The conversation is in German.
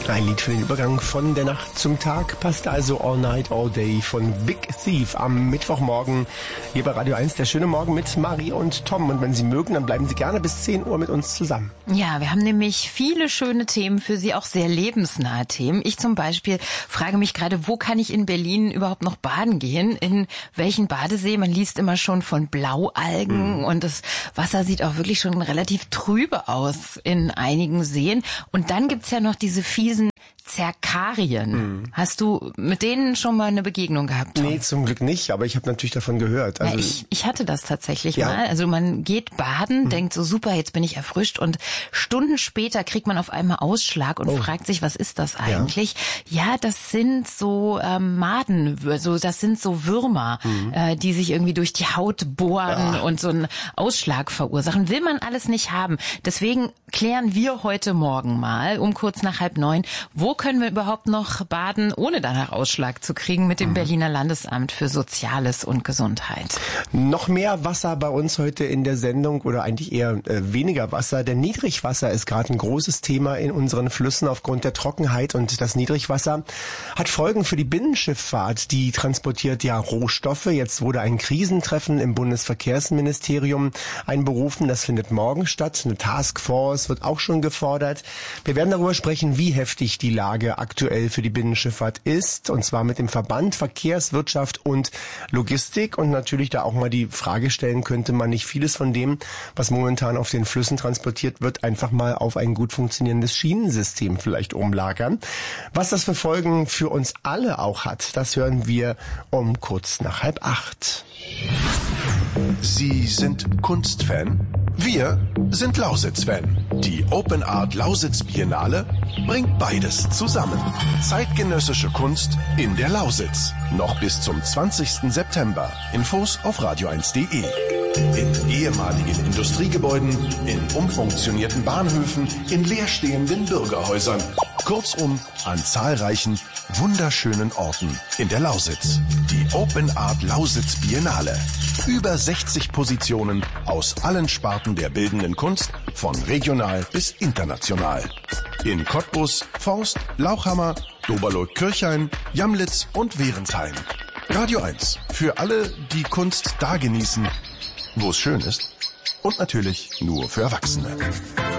Ein Lied für den Übergang von der Nacht zum Tag passte also All Night, All Day von Big Thief am Mittwochmorgen hier bei Radio 1. Der schöne Morgen mit Marie und Tom. Und wenn Sie mögen, dann bleiben Sie gerne bis 10 Uhr mit uns zusammen. Ja, wir haben nämlich viele schöne Themen für Sie, auch sehr lebensnahe Themen. Ich zum Beispiel frage mich gerade, wo kann ich in Berlin überhaupt noch baden gehen? In welchen Badesee? Man liest immer schon von Blaualgen und das Wasser sieht auch wirklich schon relativ trübe aus in einigen Seen. Und dann gibt's ja noch diese fiesen Zerkarien. Hast du mit denen schon mal eine Begegnung gehabt, Tom? Nee, zum Glück nicht, aber ich habe natürlich davon gehört. Also ja, ich hatte das tatsächlich mal. Also man geht baden, denkt so super, jetzt bin ich erfrischt und Stunden später kriegt man auf einmal Ausschlag und fragt sich, was ist das eigentlich? Ja, das sind so Maden, das sind so Würmer, die sich irgendwie durch die Haut bohren und so einen Ausschlag verursachen. Will man alles nicht haben. Deswegen klären wir heute Morgen mal um kurz nach 8:30, wo können wir überhaupt noch baden, ohne danach Ausschlag zu kriegen, mit dem Berliner Landesamt für Soziales und Gesundheit. Noch mehr Wasser bei uns heute in der Sendung oder eigentlich eher weniger Wasser. Denn Niedrigwasser ist gerade ein großes Thema in unseren Flüssen aufgrund der Trockenheit. Und das Niedrigwasser hat Folgen für die Binnenschifffahrt. Die transportiert ja Rohstoffe. Jetzt wurde ein Krisentreffen im Bundesverkehrsministerium einberufen. Das findet morgen statt. Eine Taskforce wird auch schon gefordert. Wir werden darüber sprechen, wie heftig die Lage aktuell für die Binnenschifffahrt ist, und zwar mit dem Verband Verkehrswirtschaft und Logistik, und natürlich da auch mal die Frage stellen, könnte man nicht vieles von dem, was momentan auf den Flüssen transportiert wird, einfach mal auf ein gut funktionierendes Schienensystem vielleicht umlagern. Was das für Folgen für uns alle auch hat, das hören wir um kurz nach 7:30. Sie sind Kunstfan? Wir sind Lausitz-Fan. Die Open Art Lausitz Biennale bringt beides zusammen. Zeitgenössische Kunst in der Lausitz. Noch bis zum 20. September. Infos auf radio1.de. In ehemaligen Industriegebäuden, in umfunktionierten Bahnhöfen, in leerstehenden Bürgerhäusern. Kurzum, an zahlreichen, wunderschönen Orten in der Lausitz. Die Open Art Lausitz Biennale. Über 60 Positionen aus allen Sparten der bildenden Kunst, von regional bis international. In Cottbus, Forst, Lauchhammer, Doberloh-Kirchhain, Jamlitz und Wehrensheim. Radio 1 für alle, die Kunst da genießen, wo es schön ist. Und natürlich nur für Erwachsene.